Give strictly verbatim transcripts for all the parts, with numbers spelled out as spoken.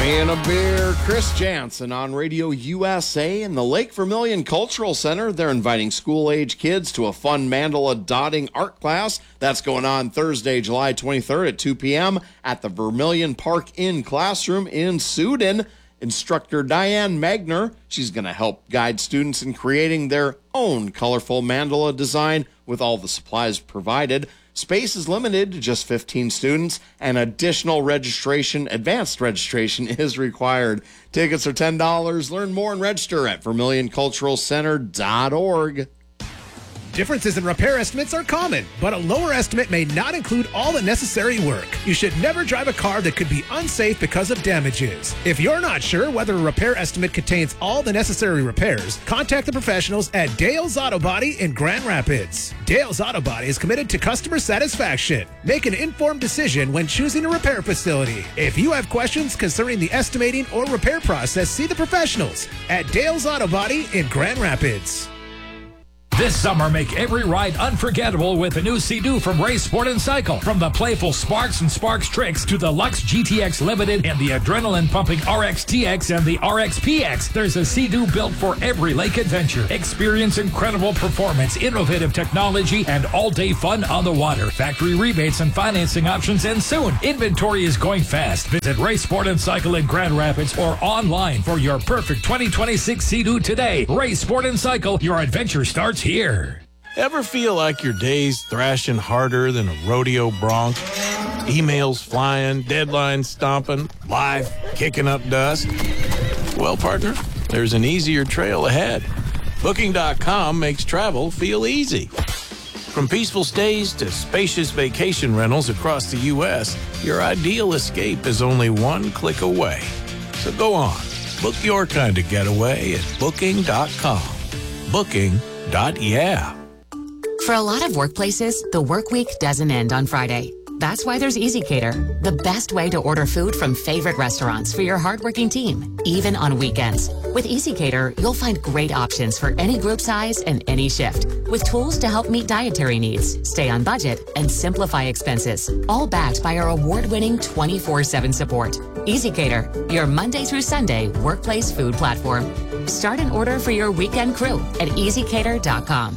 And a beer, Chris Jansen on Radio U S A and the Lake Vermilion Cultural Center. They're inviting school-age kids to a fun mandala dotting art class. That's going on Thursday, July twenty-third at two p.m. at the Vermilion Park Inn Classroom in Sudin. Instructor Diane Magner, she's going to help guide students in creating their own colorful mandala design with all the supplies provided. Space is limited to just fifteen students, and additional registration, advanced registration, is required. Tickets are ten dollars. Learn more and register at vermilion cultural center dot org. Differences in repair estimates are common, but a lower estimate may not include all the necessary work. You should never drive a car that could be unsafe because of damages. If you're not sure whether a repair estimate contains all the necessary repairs, contact the professionals at Dale's Auto Body in Grand Rapids. Dale's Auto Body is committed to customer satisfaction. Make an informed decision when choosing a repair facility. If you have questions concerning the estimating or repair process, see the professionals at Dale's Auto Body in Grand Rapids. This summer, make every ride unforgettable with a new Sea-Doo from Ray Sport and Cycle. From the playful Sparks and Sparks Tricks to the Lux G T X Limited and the adrenaline-pumping R X T X and the R X P X, there's a Sea-Doo built for every lake adventure. Experience incredible performance, innovative technology, and all-day fun on the water. Factory rebates and financing options end soon. Inventory is going fast. Visit Ray Sport and Cycle in Grand Rapids or online for your perfect twenty twenty-six Sea-Doo today. Ray Sport and Cycle, your adventure starts here. Here. Ever feel like your day's thrashing harder than a rodeo bronc? Emails flying, deadlines stomping, life kicking up dust? Well, partner, there's an easier trail ahead. Booking dot com makes travel feel easy. From peaceful stays to spacious vacation rentals across the U S, your ideal escape is only one click away. So go on, book your kind of getaway at Booking dot com. Booking. Dot yeah. For a lot of workplaces, the work week doesn't end on Friday. That's why there's EasyCater, the best way to order food from favorite restaurants for your hardworking team, even on weekends. With EasyCater, you'll find great options for any group size and any shift, with tools to help meet dietary needs, stay on budget, and simplify expenses, all backed by our award-winning twenty-four seven support. EasyCater, your Monday through Sunday workplace food platform. Start an order for your weekend crew at easy cater dot com.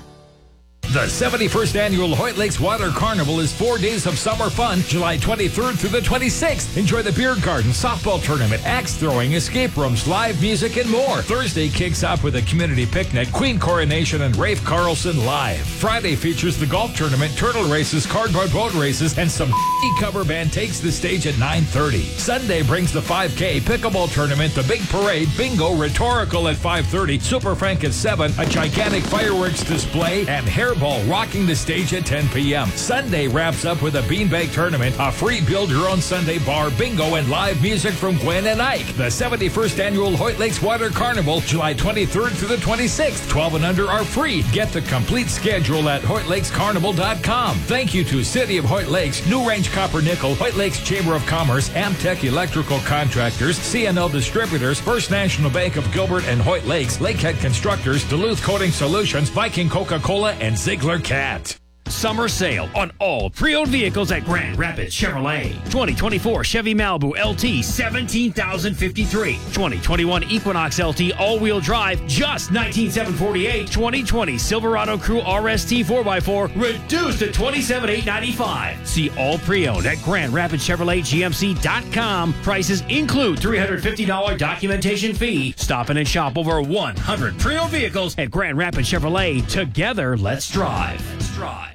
The seventy-first Annual Hoyt Lakes Water Carnival is four days of summer fun, July twenty-third through the twenty-sixth. Enjoy the beer garden, softball tournament, axe throwing, escape rooms, live music, and more. Thursday kicks off with a community picnic, Queen Coronation, and Rafe Carlson live. Friday features the golf tournament, turtle races, cardboard boat races, and some cover band takes the stage at nine thirty. Sunday brings the five K, pickleball tournament, the big parade, bingo, rhetorical at five thirty, Super Frank at seven, a gigantic fireworks display, and hair Ball rocking the stage at ten p.m. Sunday wraps up with a beanbag tournament, a free build-your-own Sunday bar, bingo, and live music from Gwen and Ike. The seventy-first Annual Hoyt Lakes Water Carnival, July twenty-third through the twenty-sixth. twelve and under are free. Get the complete schedule at hoyt lakes carnival dot com. Thank you to City of Hoyt Lakes, New Range Copper Nickel, Hoyt Lakes Chamber of Commerce, Amtech Electrical Contractors, C N L Distributors, First National Bank of Gilbert and Hoyt Lakes, Lakehead Constructors, Duluth Coating Solutions, Viking Coca-Cola, and Ziegler Cat. Summer sale on all pre-owned vehicles at Grand Rapids Chevrolet. twenty twenty-four Chevy Malibu L T, seventeen thousand fifty-three dollars. twenty twenty-one Equinox L T all-wheel drive, just nineteen thousand seven hundred forty-eight dollars. twenty twenty Silverado Crew R S T four by four, reduced to twenty-seven thousand eight hundred ninety-five dollars. See all pre-owned at Grand Rapids Chevrolet G M C dot com. Prices include three hundred fifty dollars documentation fee. Stop in and shop over one hundred pre-owned vehicles at Grand Rapids Chevrolet. Together, let's drive. Let's drive.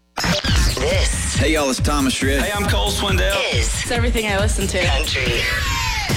This. Hey, y'all, it's Thomas Rhett. Hey, I'm Cole Swindell. Is. It's everything I listen to. Country.